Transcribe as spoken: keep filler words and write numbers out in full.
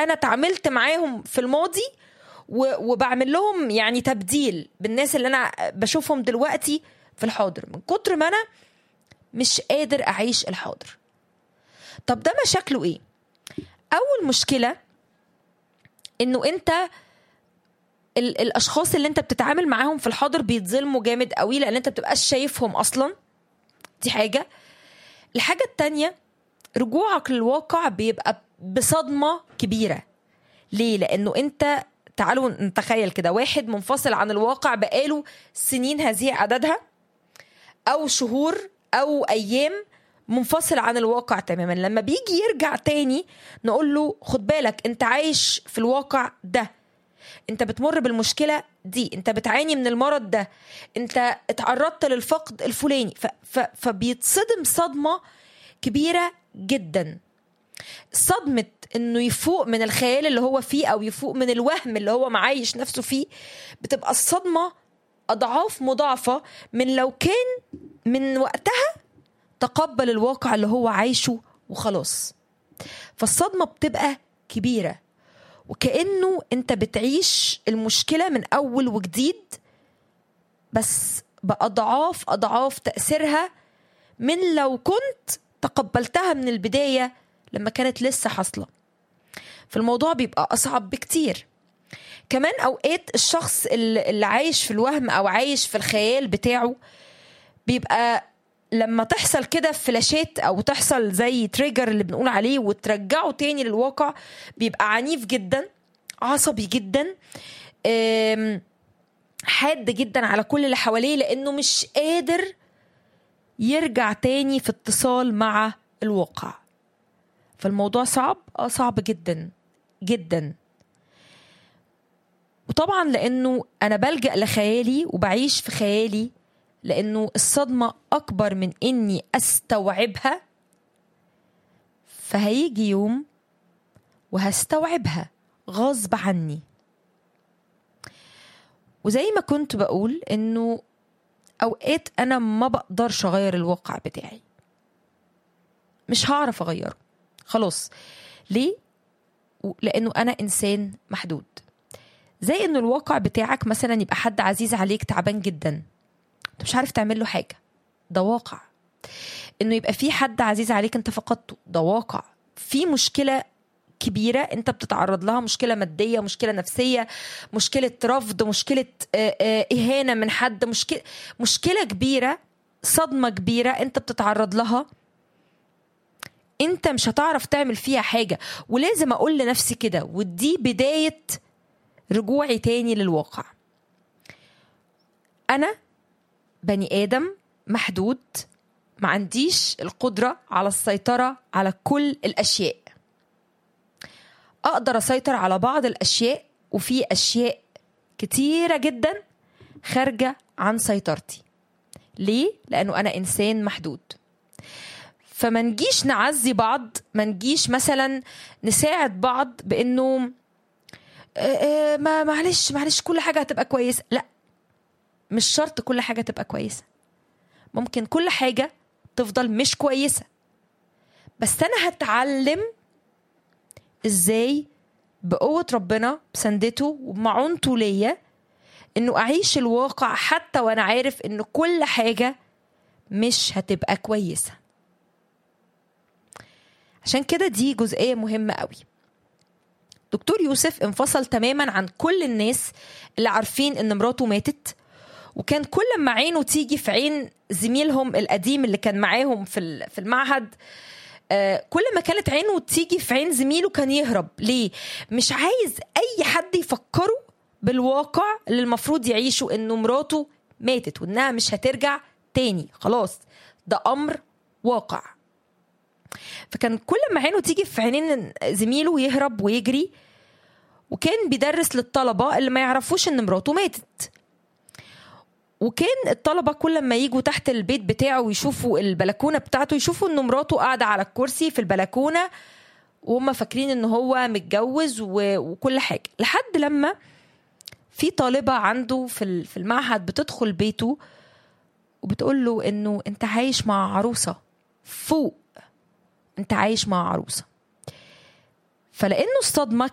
انا تعاملت معاهم في الماضي وبعمل لهم يعني تبديل بالناس اللي انا بشوفهم دلوقتي في الحاضر، من كتر ما انا مش قادر اعيش الحاضر. طب ده مشاكله ايه؟ اول مشكلة انه انت ال- الاشخاص اللي انت بتتعامل معاهم في الحاضر بيتظلموا جامد قوي، لان انت بتبقاش شايفهم اصلا. دي حاجة. الحاجة التانية، رجوعك للواقع بيبقى بصدمة كبيرة. ليه؟ لانه انت، تعالوا نتخيل كده، واحد منفصل عن الواقع بقاله سنين هذه عددها، او شهور او ايام، منفصل عن الواقع تماما. لما بيجي يرجع تاني نقول له خد بالك انت عايش في الواقع ده، انت بتمر بالمشكلة دي، انت بتعاني من المرض ده، انت اتعرضت للفقد الفلاني. ف ف فبيتصدم صدمة كبيرة جدا. صدمة انه يفوق من الخيال اللي هو فيه، او يفوق من الوهم اللي هو معايش نفسه فيه، بتبقى الصدمة اضعاف مضاعفة من لو كان من وقتها تقبل الواقع اللي هو عايشه وخلاص. فالصدمة بتبقى كبيرة، وكأنه انت بتعيش المشكلة من اول وجديد، بس بأضعاف أضعاف تأثيرها من لو كنت تقبلتها من البداية لما كانت لسه حاصلة. فالموضوع بيبقى أصعب بكتير. كمان أوقات الشخص اللي عايش في الوهم أو عايش في الخيال بتاعه بيبقى لما تحصل كده فلاشات أو تحصل زي تريجر اللي بنقول عليه وترجعه تاني للواقع، بيبقى عنيف جدا، عصبي جدا، حاد جدا على كل اللي حواليه، لأنه مش قادر يرجع تاني في اتصال مع الواقع. فالموضوع صعب، اه صعب جدا جدا. وطبعا لأنه أنا بلجأ لخيالي وبعيش في خيالي، لأنه الصدمة أكبر من إني أستوعبها، فهيجي يوم وهستوعبها غصب عني. وزي ما كنت بقول إنه أوقات أنا ما بقدرش أغير الواقع بتاعي، مش هعرف أغيره خلاص. ليه؟ لأنه أنا إنسان محدود. زي إنه الواقع بتاعك مثلا يبقى حد عزيز عليك تعبان جدا، أنت مش عارف تعمل له حاجة، ده واقع. إنه يبقى في حد عزيز عليك أنت فقدته، ده واقع. في مشكلة كبيرة أنت بتتعرض لها، مشكلة مادية، مشكلة نفسية، مشكلة رفض، مشكلة إهانة من حد، مشكلة مشكلة كبيرة، صدمة كبيرة أنت بتتعرض لها، أنت مش هتعرف تعمل فيها حاجة. ولازم أقول لنفسي كده، ودي بداية رجوعي تاني للواقع. أنا بني آدم محدود، ما عنديش القدرة على السيطرة على كل الأشياء. أقدر أسيطر على بعض الأشياء، وفي أشياء كتيرة جدا خارجة عن سيطرتي. ليه؟ لأنه أنا إنسان محدود. فما نجيش نعزي بعض، ما نجيش مثلا نساعد بعض بأنه ما معلش معلش كل حاجة هتبقى كويسة. لا، مش شرط كل حاجة تبقى كويسة، ممكن كل حاجة تفضل مش كويسة، بس أنا هتعلم إزاي بقوة ربنا بسندته وبمعونته ليا إنه أعيش الواقع حتى وأنا عارف إنه كل حاجة مش هتبقى كويسة. عشان كده دي جزئية مهمة قوي. دكتور يوسف انفصل تماما عن كل الناس اللي عارفين إن مراته ماتت، وكان كل ما عينه تيجي في عين زميلهم القديم اللي كان معاهم في في المعهد، آه كل ما كانت عينه تيجي في عين زميله كان يهرب. ليه؟ مش عايز أي حد يفكره بالواقع اللي المفروض يعيشه، إنه مراته ماتت وإنها مش هترجع تاني، خلاص ده أمر واقع. فكان كل ما عينه تيجي في عينين زميله يهرب ويجري. وكان بيدرس للطلبة اللي ما يعرفوش إن مراته ماتت، وكان الطلبة كل ما يجوا تحت البيت بتاعه ويشوفوا البلكونة بتاعته، يشوفوا إنه مراته قاعدة على الكرسي في البلكونة، وهم فاكرين إنه هو متجوز وكل حاجة. لحد لما في طالبة عنده في المعهد بتدخل بيته وبتقول له إنه أنت عايش مع عروسة فوق، أنت عايش مع عروسة. فلأنه الصدمة